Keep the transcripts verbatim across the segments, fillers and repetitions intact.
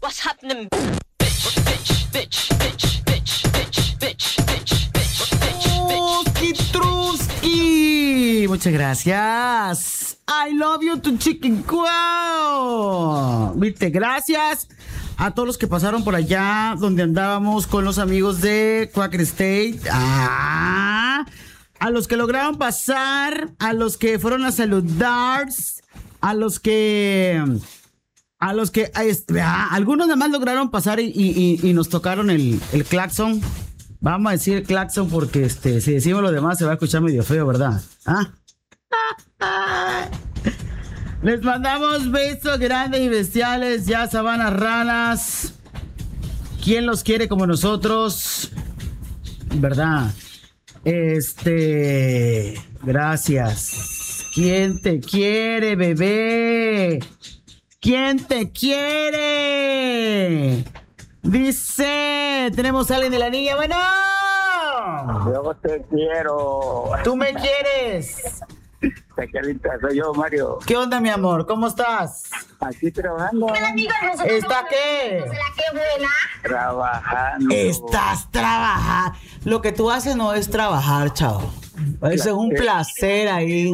What's happening, bitch, bitch, bitch, bitch, bitch, bitch, bitch, bitch, bitch, bitch, Truski. Muchas gracias. I love you to chicken wow. Viste, gracias a todos los que pasaron por allá donde andábamos con los amigos de Quaker State. Ah, a los que lograron pasar, a los que fueron a saludar, a los que a los que este, ah, algunos nada más lograron pasar y, y, y nos tocaron el, el claxon. Vamos a decir el claxon porque este, si decimos lo demás se va a escuchar medio feo, ¿verdad? ¿Ah? Les mandamos besos grandes y bestiales, ya sabanas ranas. ¿Quién los quiere como nosotros? ¿Verdad? Este... Gracias. ¿Quién te quiere, bebé? ¿Quién te quiere? Dice... Tenemos a alguien de la niña. Bueno. Yo te quiero. ¿Tú me quieres? Tacalita, soy yo, Mario. ¿Qué onda, mi amor? ¿Cómo estás? Aquí trabajando. ¿Está qué? qué buena. Trabajando. Estás trabajando. Lo que tú haces no es trabajar, chavo. Eso es un placer ahí.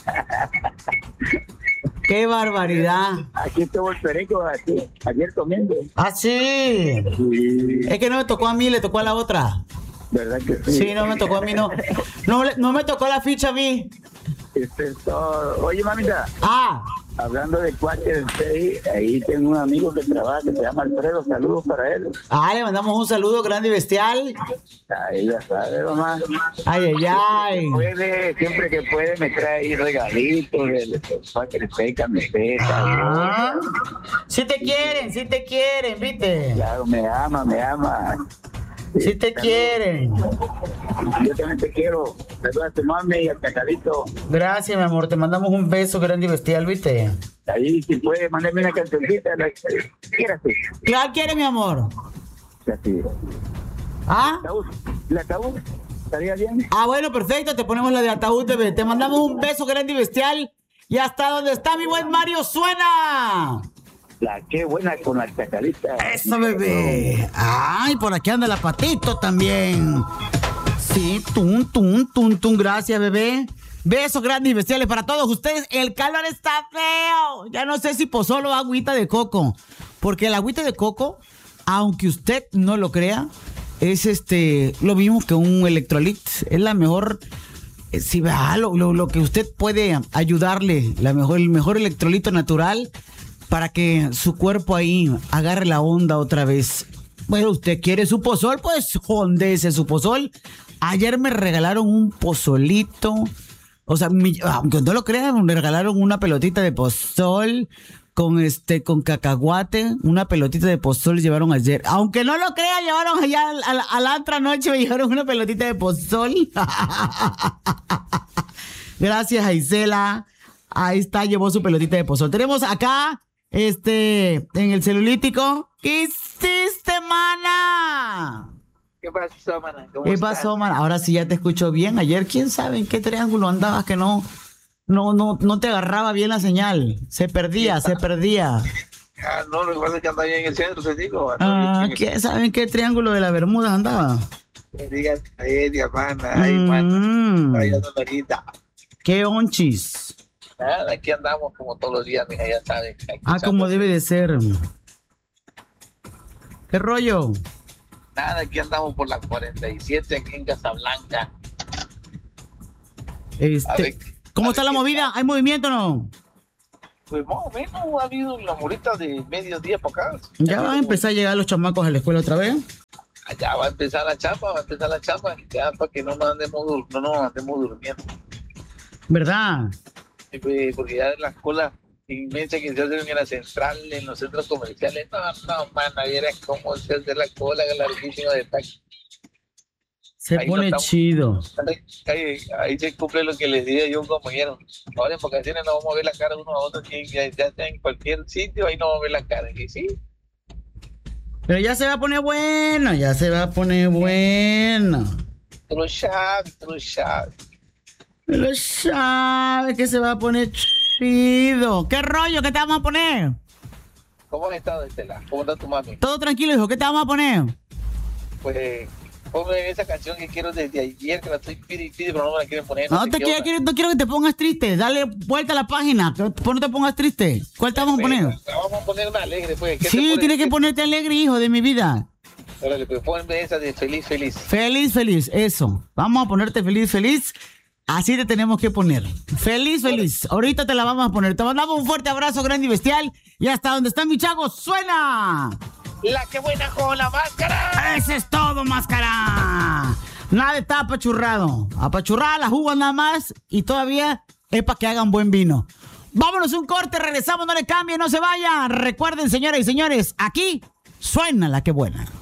¡Qué barbaridad! Aquí estuvo el perico, aquí, ayer comiendo. ¡Ah, sí! Sí. Es que no me tocó a mí, le tocó a la otra. ¿Verdad que sí? Sí, no me tocó a mí, no. No, no me tocó la ficha a mí. Este es todo. Oye, mamita. Ah. Hablando de Quaker State, ahí tengo un amigo que trabaja que se llama Alfredo. Saludos para él. Ah, le mandamos un saludo grande y bestial. Ahí ya sabe, mamá. Ay, ay, ay. Puede, siempre que puede me trae ahí regalitos de Quaker State, camisetas. Ah. Sí te quieren, sí te quieren, ¿viste? Claro, me ama, me ama. Sí te quieren. Yo también te quiero. Saludos a tu mami y al Tacalito. Gracias, mi amor. Te mandamos un beso grande y bestial, ¿viste? Ahí, si puede, mándame una cancioncita. La quieras tú. Claro, quiere, mi amor. Así. ¿Ah? ¿La ataúd? ¿Estaría bien? Ah, bueno, perfecto. Te ponemos la de ataúd, bebé. Te mandamos un beso grande y bestial. Y hasta donde está mi buen Mario, suena. La qué buena con la Tacalita. Eso, bebé. Ay, por aquí anda la Patito también. Sí, tum, tum, tum, tum. Gracias, bebé. Besos grandes y bestiales para todos ustedes. El calor está feo. Ya no sé si pozol o agüita de coco. Porque el agüita de coco, aunque usted no lo crea, es este lo mismo que un electrolit. Es la mejor... Si vea lo, lo, lo que usted puede ayudarle, la mejor, el mejor electrolito natural para que su cuerpo ahí agarre la onda otra vez. Bueno, usted quiere su pozol, pues jondese su pozol. Ayer me regalaron un pozolito. O sea, mi, aunque no lo crean, me regalaron una pelotita de pozol con este, con cacahuate. Una pelotita de pozol llevaron ayer. Aunque no lo crean, llevaron allá a la, a la otra noche, me llevaron una pelotita de pozol. Gracias a Isela. Ahí está, llevó su pelotita de pozol. Tenemos acá, este, en el celulítico. ¿Qué hiciste, mana? ¿Qué pasó, mana? ¿Cómo ¿Qué estás? pasó, mana? Ahora sí ya te escucho bien. Ayer, quién sabe en qué triángulo andabas que no, no, no, no te agarraba bien la señal. Se perdía, se perdía. Ah, no, lo que pasa es que andaba ahí en el centro, te digo. Ah, ¿quién sabe en qué triángulo de la Bermuda andaba? Me digas aérea, mana. Ay, mana. Mm. Vaya dolorita. ¿Qué onchis? Nada, aquí andamos como todos los días, mija, ya sabes. Ah, como debe de ser. ¿Qué rollo? Nada, aquí andamos por la cuarenta y siete, aquí en Casablanca. Este, A ver, ¿Cómo a está ver la qué movida? ¿Hay movimiento o no? Pues más o menos ha habido una morita de mediodía para acá. ¿Ya van a empezar a llegar los chamacos a la escuela otra vez? Allá va a empezar la chapa, va a empezar la chapa, ya para que no nos andemos, dur- no nos andemos durmiendo. ¿Verdad? Y pues, porque ya la escuela inmensa que se hace en la central, en los centros comerciales, no, no, man, viera cómo se hace la cola larguísima de taxi. Se Ahí pone no estamos. chido. Ahí, ahí, ahí se cumple lo que les dije yo a un compañero. Ahora en vacaciones nos vamos a ver la cara uno a otro, que ya, ya sea en cualquier sitio, ahí nos vamos a ver la cara. Y sí, Pero ya se va a poner bueno, ya se va a poner bueno. tú lo sabes, tú lo sabes. Pero sabe que se va a poner chido. ¿Qué rollo que te vamos a poner? ¿Cómo has estado, Estela? ¿Cómo está tu mami? Todo tranquilo, hijo. ¿Qué te vamos a poner? Pues, ponme esa canción que quiero desde ayer, que la estoy pidiendo y pidiendo, pero no me la quieren poner. No, sé te qué quiero, onda. quiero- no quiero que te pongas triste. Dale vuelta a la página. que No te pongas triste. ¿Cuál te vamos a poner? Pues, vamos a poner una alegre, pues. ¿Qué te Sí, pones? tienes que ponerte alegre, hijo de mi vida. Órale, pues ponme esa de feliz, feliz. Feliz, feliz, eso. Vamos a ponerte feliz, feliz. Así te tenemos que poner. Feliz, feliz. Ahorita te la vamos a poner. Te mandamos un fuerte abrazo grande y bestial. Y hasta donde están mis chavos, ¡suena! ¡La que buena con la máscara! ¡Ese es todo, máscara! Nada está apachurrado. Apachurrada las uvas nada más. Y todavía es para que hagan buen vino. Vámonos un corte, regresamos, no le cambien, no se vayan. Recuerden, señoras y señores, aquí suena la que buena.